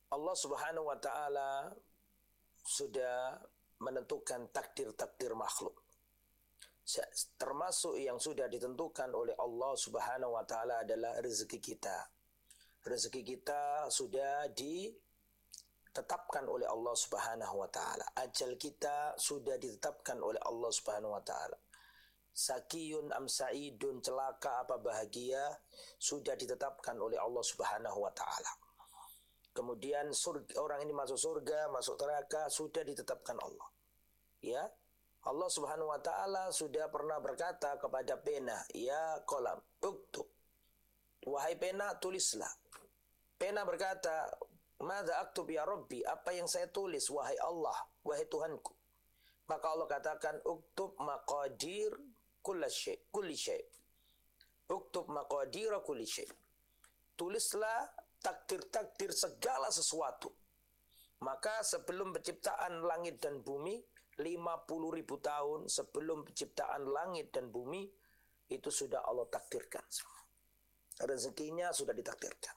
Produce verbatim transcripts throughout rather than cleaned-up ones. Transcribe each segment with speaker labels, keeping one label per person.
Speaker 1: Allah Subhanahu wa taala sudah menentukan takdir-takdir makhluk. Termasuk yang sudah ditentukan oleh Allah Subhanahu wa taala adalah rezeki kita. Rezeki kita sudah ditetapkan oleh Allah Subhanahu wa taala. Ajal kita sudah ditetapkan oleh Allah Subhanahu wa taala. Sakiyun am sa'idun, celaka apa bahagia, sudah ditetapkan oleh Allah Subhanahu wa taala. Kemudian surga, orang ini masuk surga, masuk neraka, sudah ditetapkan Allah. Ya, Allah Subhanahu wa taala sudah pernah berkata kepada pena, ya qalam, uktub. Wahai pena, tulislah. Pena berkata, madza aktub ya Rabbi, apa yang saya tulis wahai Allah, wahai Tuhanku. Maka Allah katakan, uktub maqadir kulli syai, kulli syai. Uktub maqadir kulli syai. Tulislah takdir-takdir segala sesuatu. Maka sebelum penciptaan langit dan bumi, lima puluh ribu tahun sebelum penciptaan langit dan bumi, itu sudah Allah takdirkan. Rezekinya sudah ditakdirkan.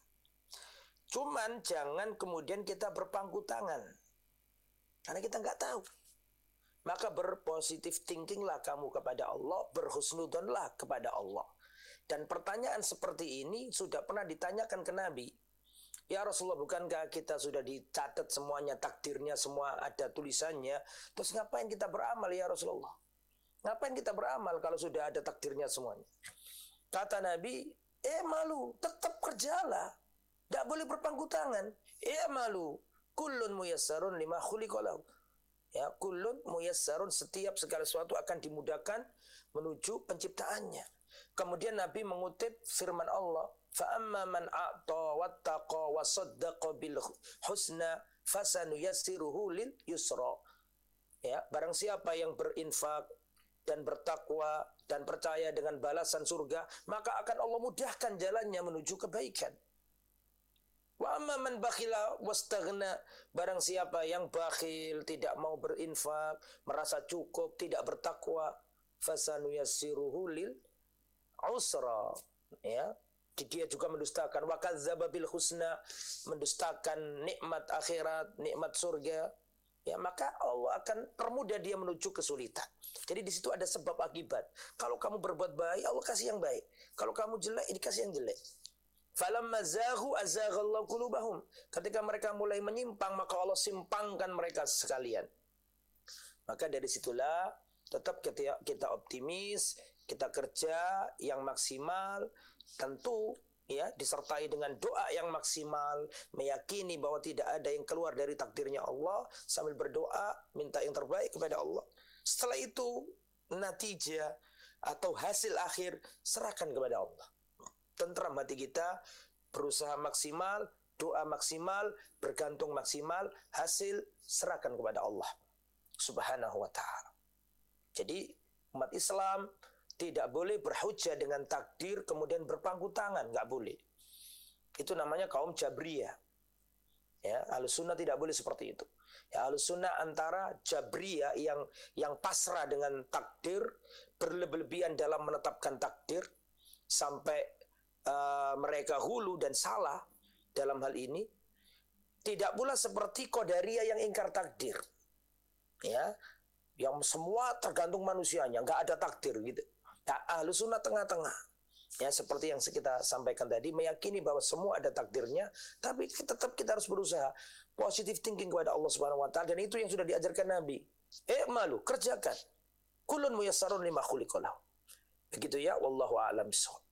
Speaker 1: Cuman jangan kemudian kita berpangku tangan, karena kita nggak tahu. Maka berpositif thinkinglah kamu kepada Allah, berhusnudonlah kepada Allah. Dan pertanyaan seperti ini sudah pernah ditanyakan ke Nabi. Ya Rasulullah, bukankah kita sudah dicatat semuanya, takdirnya semua ada tulisannya, terus ngapain kita beramal ya Rasulullah? Ngapain kita beramal kalau sudah ada takdirnya semuanya? Kata Nabi, eh malu, tetap kerjalah. Tidak boleh berpangku tangan. Eh malu, kullun muyassarun lima khuliqalahu. Ya, kullun muyassarun, setiap segala sesuatu akan dimudahkan menuju penciptaannya. Kemudian Nabi mengutip firman Allah, fa amma man a'ta wattaqa wa saddaqa bil husna fasanuyassiruhu lil yusra. Ya, barang siapa yang berinfak dan bertakwa dan percaya dengan balasan surga, maka akan Allah mudahkan jalannya menuju kebaikan. Wa amma man bakhila wastaghna, barang siapa yang bakhil, tidak mau berinfak, merasa cukup, tidak bertakwa, fasanuyassiruhu lil usra. Ya, dia juga mendustakan, wa kadzdzaba bil husna, mendustakan nikmat akhirat, nikmat surga. Ya, maka Allah akan permudah dia menuju kesulitan. Jadi di situ ada sebab akibat. Kalau kamu berbuat baik, Allah kasih yang baik. Kalau kamu jelek, dikasih yang jelek. Falamma zaghu azaghallahu qulubahum. Ketika mereka mulai menyimpang, maka Allah simpangkan mereka sekalian. Maka dari situlah tetap kita, kita optimis, kita kerja yang maksimal, tentu ya disertai dengan doa yang maksimal, meyakini bahwa tidak ada yang keluar dari takdirnya Allah, sambil berdoa minta yang terbaik kepada Allah. Setelah itu natijah atau hasil akhir serahkan kepada Allah. Tentram hati kita, berusaha maksimal, doa maksimal, bergantung maksimal, hasil serahkan kepada Allah Subhanahu wa ta'ala. Jadi umat Islam tidak boleh berhujjah dengan takdir kemudian berpangku tangan, nggak boleh. Itu namanya kaum Jabriyah. Ya, Ahlussunnah tidak boleh seperti itu. Ya, Ahlussunnah antara Jabriyah yang yang pasrah dengan takdir, berlebihan dalam menetapkan takdir sampai uh, mereka hulu dan salah dalam hal ini. Tidak pula seperti Qadariyah yang ingkar takdir. Ya, yang semua tergantung manusianya, nggak ada takdir gitu. Ya, Ahlussunnah tengah-tengah. Ya, seperti yang kita sampaikan tadi, meyakini bahwa semua ada takdirnya, tapi tetap kita harus berusaha positive thinking kepada Allah Subhanahu wa taala, dan itu yang sudah diajarkan Nabi. Eh malu, kerjakan. Kullun muyassarun lima khuliqa lahu. Begitu ya, wallahu a'lam bishawab.